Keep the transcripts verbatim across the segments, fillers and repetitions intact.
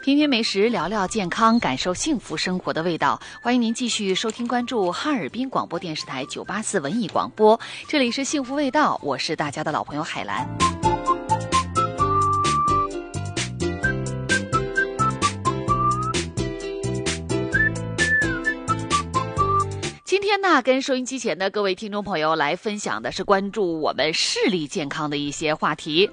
品品美食，聊聊健康，感受幸福生活的味道。欢迎您继续收听关注哈尔滨广播电视台九八四文艺广播，这里是幸福味道，我是大家的老朋友海兰。今天呢，跟收音机前的各位听众朋友来分享的是关注我们视力健康的一些话题。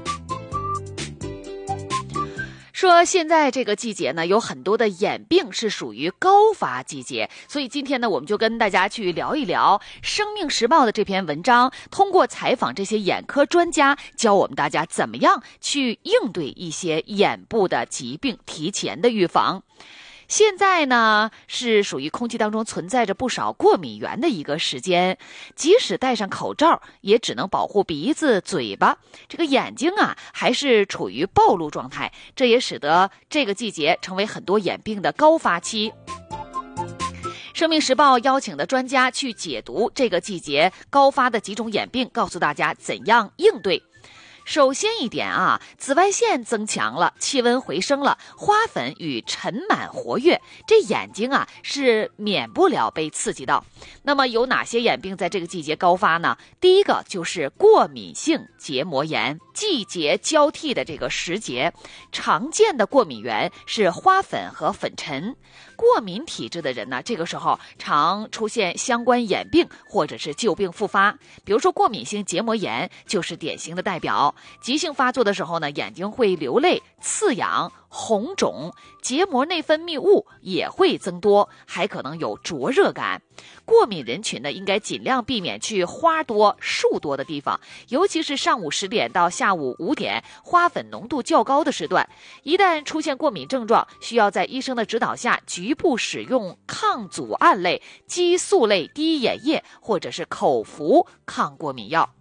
说现在这个季节呢，有很多的眼病是属于高发季节，所以今天呢，我们就跟大家去聊一聊《生命时报》的这篇文章，通过采访这些眼科专家，教我们大家怎么样去应对一些眼部的疾病，提前的预防。现在呢，是属于空气当中存在着不少过敏源的一个时间，即使戴上口罩，也只能保护鼻子、嘴巴，这个眼睛啊，还是处于暴露状态，这也使得这个季节成为很多眼病的高发期。生命时报邀请的专家去解读这个季节高发的几种眼病，告诉大家怎样应对。首先一点啊，紫外线增强了，气温回升了，花粉与尘螨活跃，这眼睛啊是免不了被刺激到。那么有哪些眼病在这个季节高发呢？第一个就是过敏性结膜炎。季节交替的这个时节，常见的过敏源是花粉和粉尘。过敏体质的人呢，这个时候常出现相关眼病或者是旧病复发。比如说过敏性结膜炎就是典型的代表。急性发作的时候呢，眼睛会流泪、刺痒、红肿，结膜内分泌物也会增多，还可能有灼热感。过敏人群呢，应该尽量避免去花多树多的地方，尤其是上午十点到下午五点花粉浓度较高的时段。一旦出现过敏症状，需要在医生的指导下局部使用抗组胺类、激素类滴眼液或者是口服抗过敏药。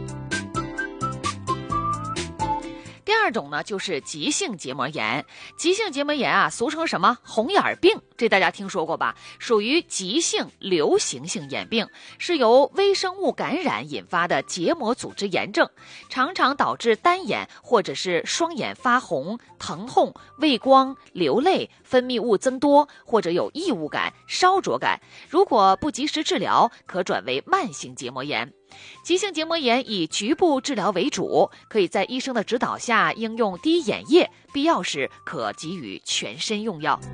第二种呢，就是急性结膜炎。急性结膜炎啊，俗称什么红眼病，这大家听说过吧？属于急性流行性眼病，是由微生物感染引发的结膜组织炎症，常常导致单眼或者是双眼发红、疼痛、畏光、流泪、分泌物增多，或者有异物感、烧灼感。如果不及时治疗，可转为慢性结膜炎。急性结膜炎以局部治疗为主，可以在医生的指导下应用滴眼液，必要时可给予全身用药。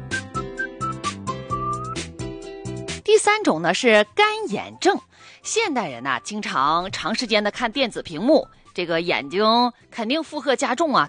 第三种呢是干眼症。现代人呢、啊、经常长时间的看电子屏幕，这个眼睛肯定负荷加重啊，